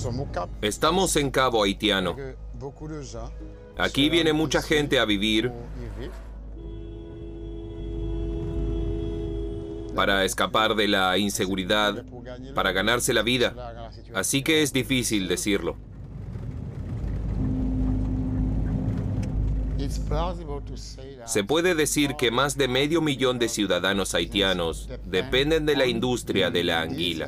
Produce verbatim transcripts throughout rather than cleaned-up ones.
Estamos en Cabo Haitiano. Aquí viene mucha gente a vivir para escapar de la inseguridad, para ganarse la vida. Así que es difícil decirlo. Se puede decir que más de medio millón de ciudadanos haitianos dependen de la industria de la anguila.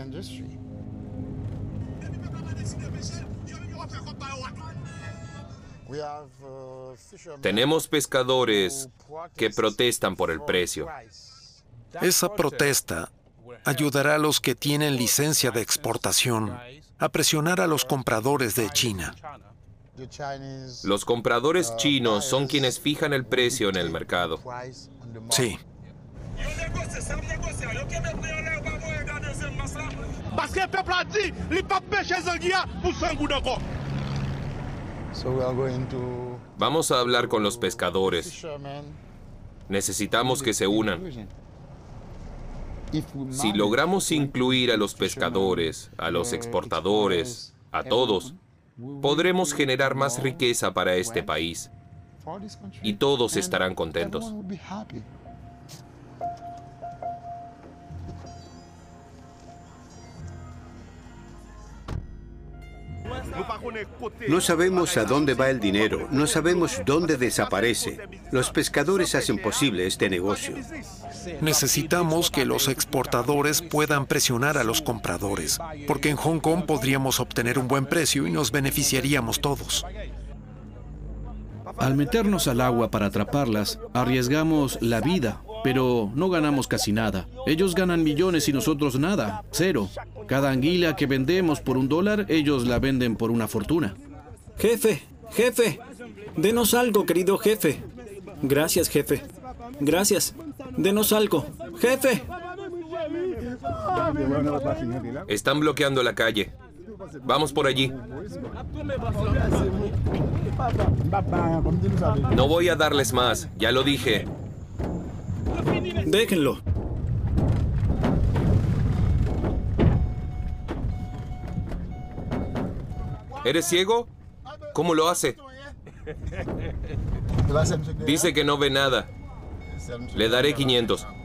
Tenemos pescadores que protestan por el precio. Esa protesta ayudará a los que tienen licencia de exportación a presionar a los compradores de China. Los compradores chinos son quienes fijan el precio en el mercado. Sí. Vamos a hablar con los pescadores. Necesitamos que se unan. Si logramos incluir a los pescadores, a los exportadores, a todos, podremos generar más riqueza para este país y todos estarán contentos. No sabemos a dónde va el dinero, no sabemos dónde desaparece. Los pescadores hacen posible este negocio. Necesitamos que los exportadores puedan presionar a los compradores, porque en Hong Kong podríamos obtener un buen precio y nos beneficiaríamos todos. Al meternos al agua para atraparlas, arriesgamos la vida, pero no ganamos casi nada. Ellos ganan millones y nosotros nada, cero. Cada anguila que vendemos por un dólar, ellos la venden por una fortuna. Jefe, jefe, denos algo, querido jefe. Gracias, jefe. Gracias. Denos algo. Jefe. Están bloqueando la calle. Vamos por allí. No voy a darles más, ya lo dije. Déjenlo. ¿Eres ciego? ¿Cómo lo hace? Dice que no ve nada. Le daré quinientos.